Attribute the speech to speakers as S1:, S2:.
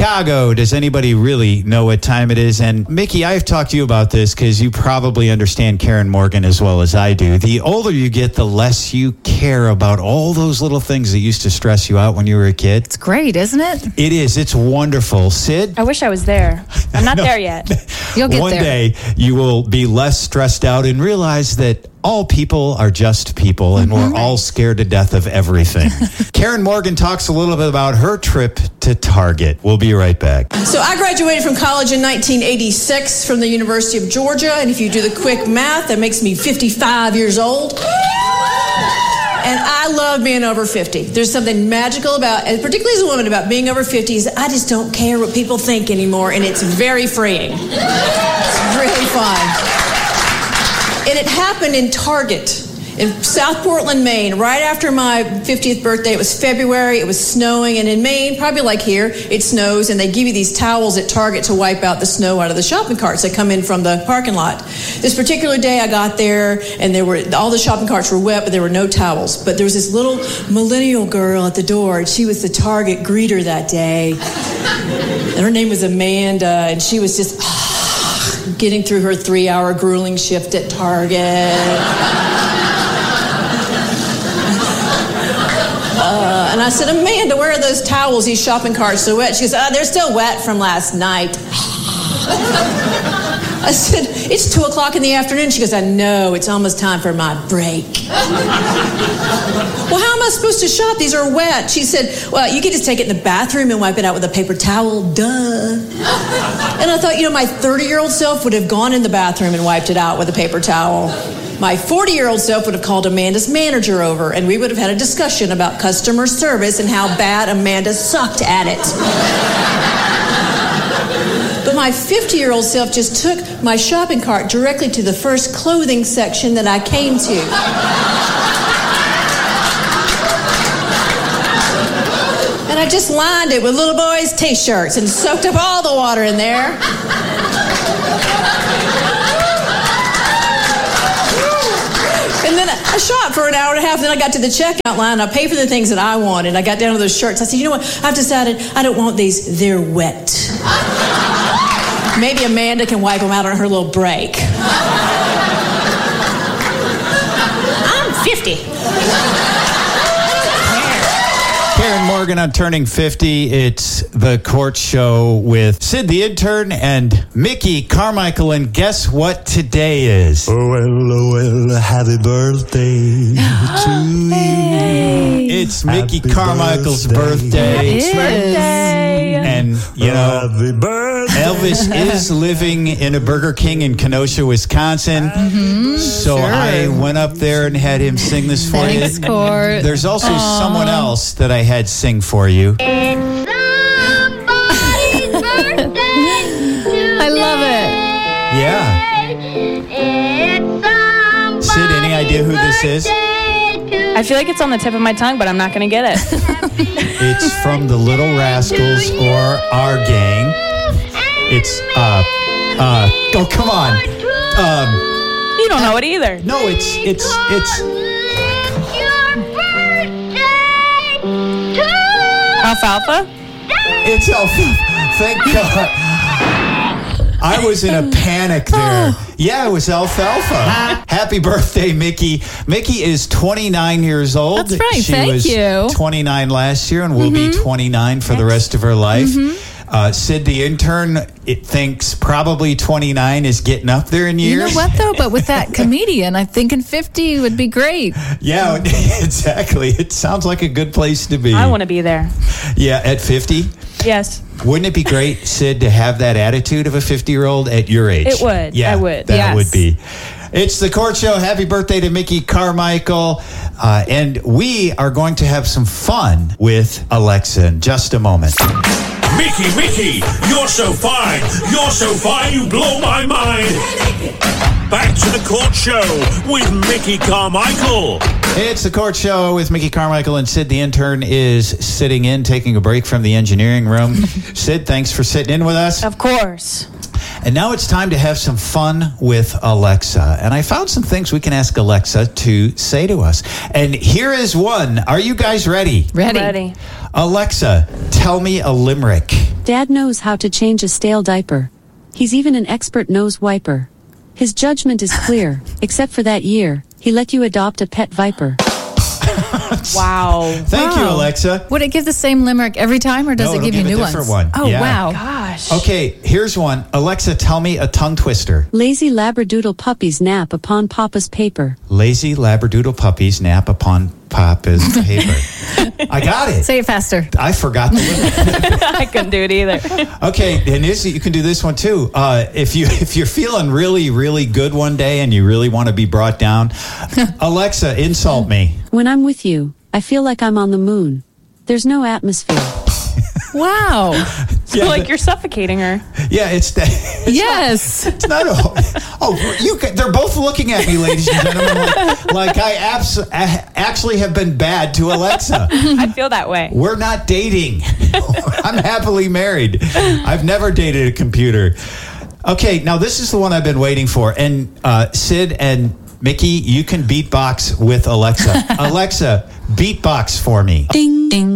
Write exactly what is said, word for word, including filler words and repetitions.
S1: Chicago. Does anybody really know what time it is? And Mickey, I've talked to you about this because you probably understand Karen Morgan as well as I do. The older you get, the less you care about all those little things that used to stress you out when you were a kid.
S2: It's great, isn't it?
S1: It is. It's wonderful. Sid?
S3: I wish I was there. I'm not
S1: No.
S3: there yet.
S2: You'll get
S1: One
S2: there.
S1: day you will be less stressed out and realize that all people are just people and
S2: Mm-hmm.
S1: we're all scared to death of everything. Karen Morgan talks a little bit about her trip to Target. We'll be right back.
S4: So I graduated from college in nineteen eighty-six from the University of Georgia, and if you do the quick math, that makes me fifty-five years old. And I love being over fifty. There's something magical about, and particularly as a woman, about being over fifty is I just don't care what people think anymore, and it's very freeing. It's really fun. And it happened in Target in South Portland, Maine, right after my fiftieth birthday. It was February, it was snowing, and in Maine, probably like here, it snows, and they give you these towels at Target to wipe out the snow out of the shopping carts that come in from the parking lot. This particular day, I got there, and there were all the shopping carts were wet, but there were no towels. But there was this little millennial girl at the door, and she was the Target greeter that day. And her name was Amanda, and she was just getting through her three-hour grueling shift at Target. Uh, and I said, Amanda, where are those towels? These shopping carts so wet. She goes, oh, they're still wet from last night. I said, it's two o'clock in the afternoon. She goes, I know, it's almost time for my break. Well, how am I supposed to shop? These are wet. She said, well, you can just take it in the bathroom and wipe it out with a paper towel. Duh. And I thought, you know, my thirty-year-old self would have gone in the bathroom and wiped it out with a paper towel. My forty-year-old self would have called Amanda's manager over, and we would have had a discussion about customer service and how bad Amanda sucked at it. But my fifty-year-old self just took my shopping cart directly to the first clothing section that I came to. And I just lined it with little boys' t-shirts and soaked up all the water in there. And then I shopped for an hour and a half. Then I got to the checkout line. I paid for the things that I wanted. I got down to those shirts. I said, you know what? I've decided I don't want these. They're wet. Maybe Amanda can wipe them out on her little break. I'm fifty.
S1: Karen Morgan on Turning fifty. It's the Court Show with Sid the Intern and Mickey Carmichael. And guess what today is?
S5: Oh, well, oh, well, happy birthday to you.
S1: It's Mickey
S5: Happy
S1: Carmichael's birthday.
S2: It
S3: Birthday.
S1: And, you know,
S5: Happy birthday.
S1: Elvis is living in a Burger King in Kenosha, Wisconsin. So
S2: sure.
S1: I went up there and had him sing this for
S2: Thanks,
S1: you.
S2: Court.
S1: There's also someone else that I had sing for you.
S6: Somebody's birthday
S2: I love it.
S1: Yeah.
S6: It's
S1: Sid, any idea who this is?
S3: I feel like it's on the tip of my tongue, but I'm not going to get it.
S1: It's from the Little Rascals or Our Gang. It's, uh, uh, oh, come on. Um,
S3: You don't know it either.
S1: no, it's, it's, it's,
S3: Alfalfa?
S1: it's Alfalfa. Thank God. I was in a panic there. Yeah, it was Alfalfa. Happy birthday, Mickey. Mickey is twenty-nine years old.
S2: That's right.
S1: She
S2: Thank
S1: was
S2: you.
S1: twenty-nine last year and will be twenty-nine for the rest of her life. Uh, Sid, the intern, it thinks probably twenty-nine is getting up there in years.
S2: You know what, though? But with that comedian, I'm thinking fifty would be great.
S1: Yeah, exactly. It sounds like a good place to be.
S3: I want to be there.
S1: Yeah, at fifty.
S3: Yes.
S1: Wouldn't it be great, Sid, to have that attitude of a fifty-year-old at your age?
S3: It would.
S1: Yeah,
S3: I would.
S1: That
S2: Yes.
S1: would be. It's the Court Show. Happy birthday to Mickey Carmichael. Uh, and we are going to have some fun with Alexa in just a moment.
S7: Mickey, Mickey, you're so fine. You're so fine, you blow my mind. Back to the Court Show with Mickey Carmichael.
S1: It's the Court Show with Mickey Carmichael, and Sid the intern is sitting in, taking a break from the engineering room. Sid, thanks for sitting in with us.
S3: Of course.
S1: And now it's time to have some fun with Alexa. And I found some things we can ask Alexa to say to us. And here is one. Are you guys ready?
S2: Ready.
S3: Ready.
S1: Alexa, tell me a limerick.
S6: Dad knows how to change a stale diaper. He's even an expert nose wiper. His judgment is clear, except for that year, he let you adopt a pet viper.
S3: Wow.
S1: Thank
S2: Wow.
S1: you, Alexa.
S2: Would it give the same limerick every time, or does
S1: No,
S2: it
S1: it'll
S2: give you
S1: give a
S2: new
S1: different
S2: ones?
S1: one.
S2: Oh,
S1: Yeah.
S2: wow.
S3: Gosh.
S1: Okay, here's one. Alexa, tell me a tongue twister.
S6: Lazy Labradoodle puppies nap upon Papa's paper.
S1: Lazy Labradoodle puppies nap upon Papa's paper. I got it.
S2: Say it faster.
S1: I forgot the limerick.
S3: I couldn't do it either.
S1: Okay, and this, you can do this one too. Uh, if you if you're feeling really really good one day and you really want to be brought down, Alexa, insult me.
S6: When I'm with you, I feel like I'm on the moon. There's no atmosphere.
S2: Wow.
S1: Yeah,
S3: like
S1: but-
S3: you're suffocating her.
S1: Yeah, it's that. It's
S2: Yes.
S1: Not, it's not a. Oh, you. ca- They're both looking at me, ladies and gentlemen, like, like I abs- a- actually have been bad to Alexa.
S3: I feel that way.
S1: We're not dating. I'm happily married. I've never dated a computer. Okay, now this is the one I've been waiting for. And uh, Sid and Mickey, you can beatbox with Alexa. Alexa, beatbox for me.
S6: Ding, ding.